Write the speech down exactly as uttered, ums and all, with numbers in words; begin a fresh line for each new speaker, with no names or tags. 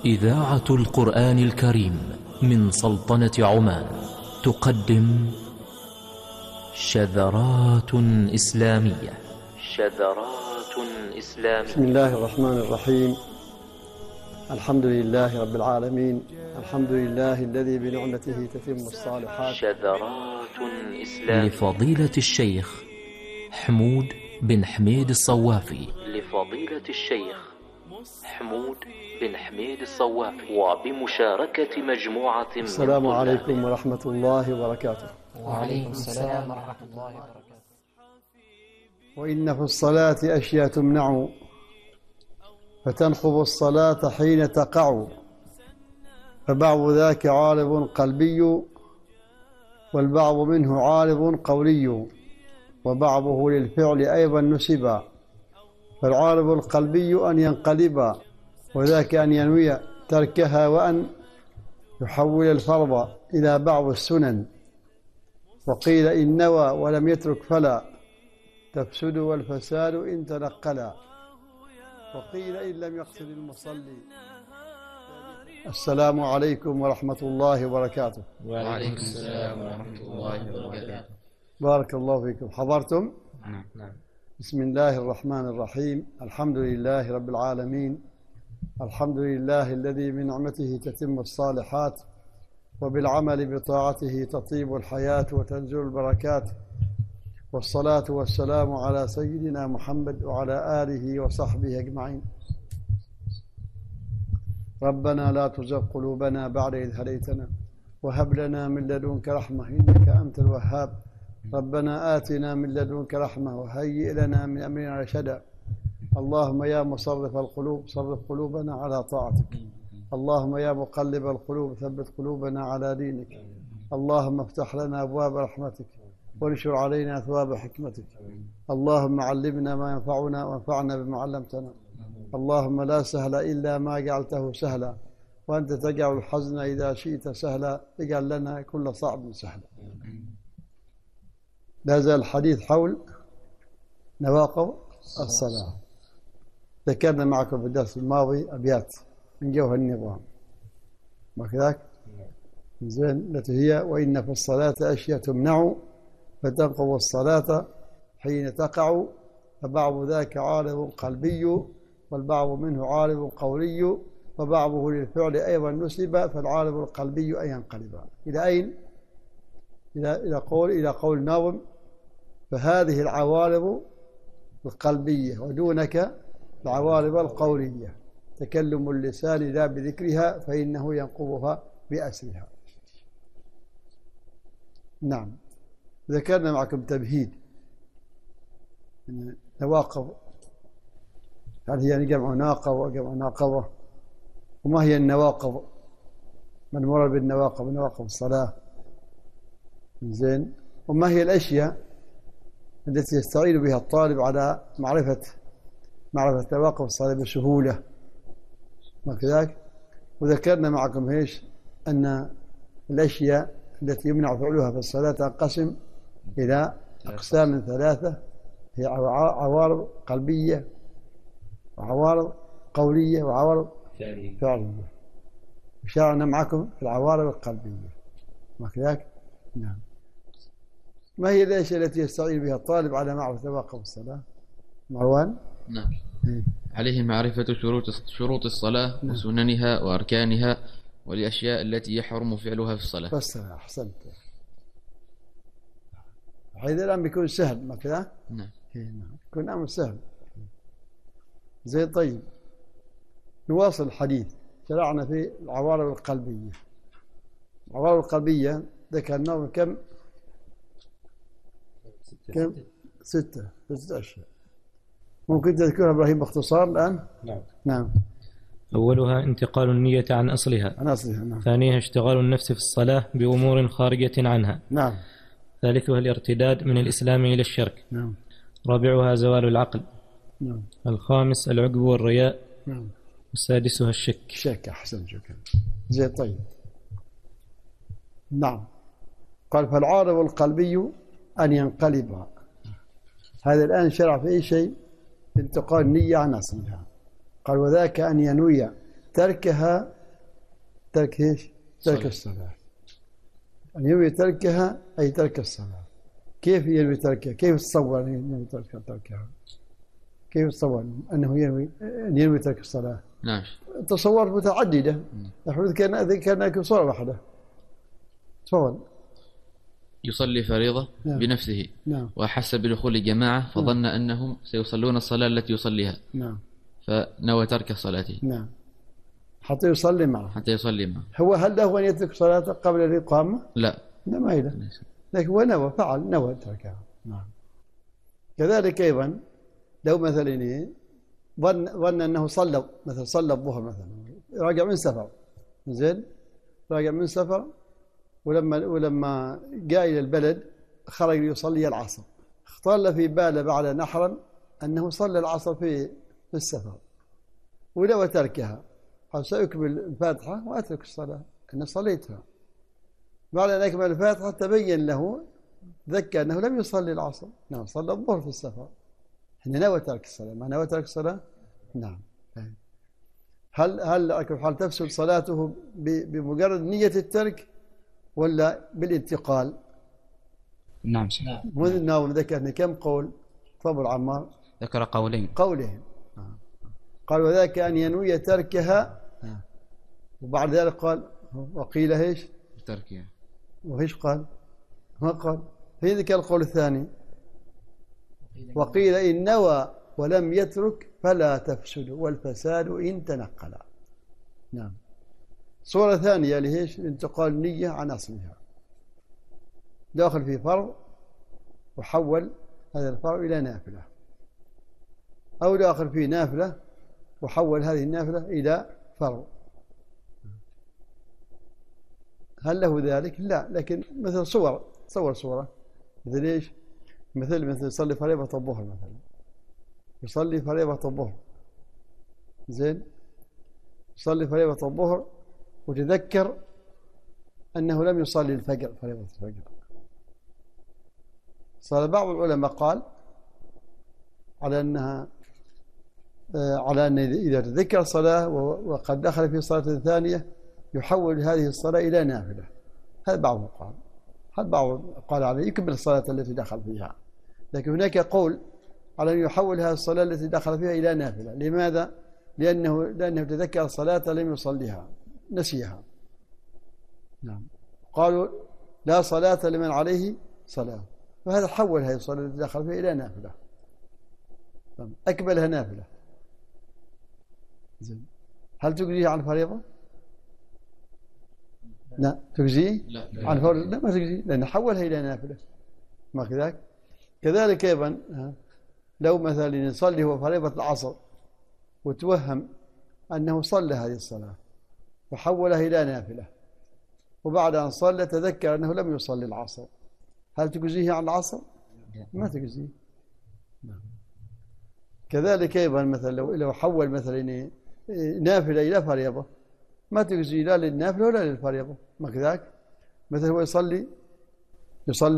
إذاعة القرآن الكريم من سلطنة عمان تقدم شذرات إسلامية. شذرات إسلامية.
بسم الله الرحمن الرحيم. الحمد لله رب العالمين. الحمد لله الذي بنعمته تتم الصالحات.
شذرات إسلامية لفضيلة الشيخ حمود بن حميد الصوافي. لفضيلة الشيخ حمود بن حميد الصوافي وبمشاركة مجموعة من
السلام عليكم ورحمة الله وبركاته.
وعليكم السلام ورحمة الله وبركاته.
وإن في الصلاة أشياء تمنع فتنخب الصلاة حين تقع، فبعض ذاك عارض قلبي والبعض منه عارض قولي، وبعضه للفعل أيضا نسبا، فالعارض القلبي أن ينقلب، وذاك أن ينوي تركها وأن يحول الفرض إلى بعض السنن، وقيل إن نوى ولم يترك فلا تفسد والفساد إن تنقلا، وقيل إن لم يقصد المصلي. السلام عليكم ورحمة الله وبركاته.
وعليكم السلام ورحمة الله وبركاته.
بارك الله فيكم. حضرتم؟
نعم.
بسم الله الرحمن الرحيم. الحمد لله رب العالمين. الحمد لله الذي بنعمته تتم الصالحات، وبالعمل بطاعته تطيب الحياة وتنزل البركات، والصلاة والسلام على سيدنا محمد وعلى آله وصحبه أجمعين. ربنا لا تزغ قلوبنا بعد إذ هديتنا وهب لنا من لدنك رحمة إنك أنت الوهاب. ربنا آتنا من لدنك رحمة وهيئ لنا من أمرنا رشدا. اللهم يا مصرف القلوب صرف قلوبنا على طاعتك. اللهم يا مقلب القلوب ثبت قلوبنا على دينك. اللهم افتح لنا أبواب رحمتك وانشر علينا ثواب حكمتك. اللهم علمنا ما ينفعنا وانفعنا بما علمتنا. اللهم لا سهل إلا ما جعلته سهلا، وأنت تجعل الحزن إذا شئت سهلا، اجعل لنا كل صعب سهلا. لا زال الحديث حول نواقض الصلاة. ذكرنا معكم في الدرس الماضي أبيات من جوهر النظام، ما كذاك؟ زين. التي هي وإن في الصلاة أشياء تمنع فتنقض الصلاة حين تقع، فبعض ذاك عارض قلبي والبعض منه عارض قولي، وبعضه للفعل أيضا نسب، فالعارض القلبي أن ينقلب. إلى أين؟ إلى إلى قول إلى قول ناظم: فهذه العوارض القلبية ودونك العوارض القولية، تكلم اللسان لا بذكرها فإنه ينقضها بأسرها. نعم. ذكرنا معكم تمهيد نواقض، هل هي جمع ناقة وجمع ناقضة، وما هي النواقض، من مر بالنواقض نواقض الصلاة. زين. وما هي الأشياء التي يستعين بها الطالب على معرفة معرفة نواقض الصلاة بسهولة، ما كذاك؟ وذكرنا معكم ايش؟ أن الأشياء التي يمنع فعلها في الصلاة تنقسم إلى أقسام ثلاثة، هي عوارض قلبية وعوارض قولية وعوارض فعلية. شرعنا معكم في العوارض القلبية، ما كذاك؟ نعم. ما هي الأشياء التي يستعين بها الطالب على معرفة نواقض الصلاة؟ مروان؟
نعم.
إيه؟
عليه معرفة شروط شروط الصلاة. نعم. وسننها وأركانها والأشياء التي يحرم فعلها في الصلاة.
بس أحسنت. هذا الآن بيكون سهل، ما كذا؟
نعم.
إيه نعم. يكون أمر سهل. زين. طيب نواصل الحديث. شرعنا في العوارض القلبية. العوارض القلبية ذكرناهم كم؟ كم؟ ستة. ستة أشياء. ممكن تذكرها إبراهيم باختصار الآن؟
نعم.
نعم.
أولها انتقال النية عن أصلها.
عن أصلها. نعم.
ثانيها اشتغال النفس في الصلاة بأمور خارجة عنها.
نعم.
ثالثها الارتداد من الإسلام إلى الشرك.
نعم.
رابعها زوال العقل.
نعم.
الخامس العجب والرياء.
نعم.
والسادسها الشك.
شك. أحسن. شكرا. زين. طيب. نعم. قال فالعارض القلبي أن ينقلب. هذا الآن شرع في أي شيء؟ انتقال النية عن أصلها. قال وذاك أن ينوي تركها ترك إيش؟ ترك الصلاة. أن ينوي تركها أي ترك الصلاة. كيف ينوي تركها؟ كيف تصور أن ينوي تركها؟ كيف تصور أنه ينوي أن ينوي ترك الصلاة؟
نعم.
تصورات متعددة. الحدود كان كان صورة واحدة. تفضل.
يصلي فريضة
نعم.
بنفسه.
نعم.
وأحس بدخول جماعة فظن نعم. أنهم سيصلون الصلاة التي يصليها.
نعم.
فنوى ترك صلاته.
نعم. حتى يصلي معه.
حتى يصلي معه.
هو هل له أن يترك صلاته قبل الإقامة؟
لا.
لا ما له. لكن هو نوى فعل نوى تركها. نعم. كذلك أيضا لو مثلا ظن ظن أنه صلى مثلا صلى الظهر مثلا راجع من سفر زين راجع من سفر ولما ولما جاء إلى البلد خرج يصلي العصر اختل في باله بعد نحرا أنه صلى العصر في في السفر ولو تركها قال سأكمل الفاتحة وأترك الصلاة أنا صليتها بعد أن أكمل الفاتحة تبين له ذكى أنه لم يصلي العصر نعم صلى الظهر في السفر هنا نوى ترك الصلاة ما نوى ترك الصلاة نعم هل هل هل تفسد صلاته بمجرد نية الترك ولا بالانتقال؟
نعم سيدي.
منذ النوم ذكرنا كم قول؟ تفضل عمار.
ذكر قولين.
قولين. قال وذاك أن ينوي تركها وبعد ذلك قال وقيل ايش؟
تركها.
وإيش قال؟ ما قال؟ في ذكر القول الثاني وقيل إن نوى ولم يترك فلا تفسد والفساد إن تنقل. نعم. صورة ثانية لهيش انتقال نية عن أصلها داخل في فرض وحول هذا الفرض إلى نافلة أو داخل في نافلة وحول هذه النافلة إلى فرض هل له ذلك؟ لا لكن مثل صور صور صورة مثل إيش؟ مثل مثل يصلي فريضة الظهر مثلا يصلي فريضة الظهر زين يصلي فريضة الظهر وتذكر أنه لم يصلي الفجر فريضة الفجر صار بعض العلماء قال على أنها على أن إذا تذكر صلاة وقد دخل في صلاة ثانية يحول هذه الصلاة إلى نافلة هذا بعضهم قال هذا بعض قال عليه يكمل الصلاة التي دخل فيها لكن هناك قول على أن يحول هذه الصلاة التي دخل فيها إلى نافلة لماذا؟ لأنه لأنه تذكر الصلاة لم يصليها نسيها نعم قالوا لا صلاة لمن عليه صلاة فهذا حول هذه الصلاة التي دخل فيها إلى نافلة أكملها نافلة زين هل تجزيه عن فريضة؟ لا تجزيه عن فريضة لا ما تجزيه لأن حولها إلى نافلة ما كذلك كذلك أيضا لو مثلا يصلي هو فريضة العصر وتوهم أنه صلى هذه الصلاة وحولها إلى نافلة وبعد أن صلى تذكر أنه لم يصلي العصر هل تجزيه عن العصر؟ ما تجزيه كذلك أيضا مثلا لو لو حول مثلا نافلة إلى فريضة ما تجزي لا للنافلة ولا للفريضة ما كذلك مثلا هو يصلي يصلي